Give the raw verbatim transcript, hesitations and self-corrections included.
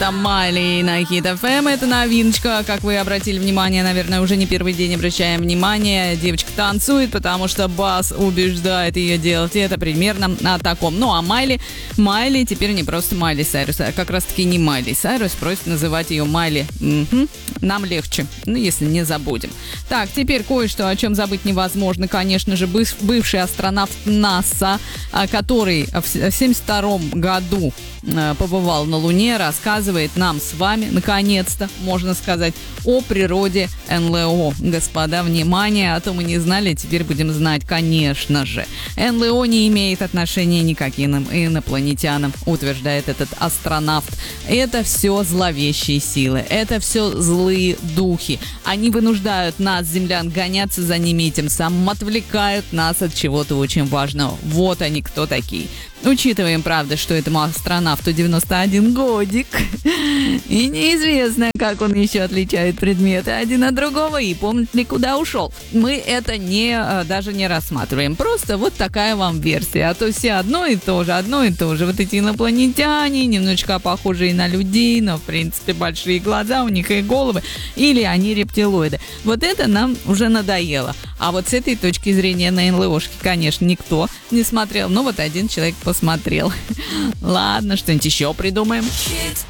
Это Майли на Хит эф эм. Это новиночка. Как вы обратили внимание, наверное, уже не первый день обращаем внимание. Девочка танцует, потому что бас убеждает ее делать это примерно о таком. Ну, а Майли, Майли теперь не просто Майли Сайрус, а как раз-таки не Майли Сайрус, просит называть ее Майли. Угу. Нам легче, ну, если не забудем. Так, теперь кое-что, о чем забыть невозможно. Конечно же, бывший астронавт НАСА, который в семьдесят втором году побывал на Луне, рассказывает нам с вами, наконец-то, можно сказать, о природе эн эл о. Господа, внимание, а то мы не знали, теперь будем знать, конечно же. эн эл о не имеет отношения ни к каким инопланетянам, утверждает этот астронавт. Это все зловещие силы, это все злые духи. Они вынуждают нас, землян, гоняться за ними и тем самым отвлекают нас от чего-то очень важного. Вот они кто такие. Учитываем, правда, что этому астронавту девяносто один годик, и неизвестно, как он еще отличает предметы один от другого и помнит ли, куда ушел. Мы это не, даже не рассматриваем. Просто вот такая вам версия. А то все одно и то же, одно и то же. Вот эти инопланетяне, немножечко похожие на людей, но, в принципе, большие глаза у них и головы. Или они рептилоиды. Вот это нам уже надоело. А вот с этой точки зрения на эн эл ошки, конечно, никто не смотрел. Но вот один человек посмотрел. Ладно, что-нибудь еще придумаем. Хит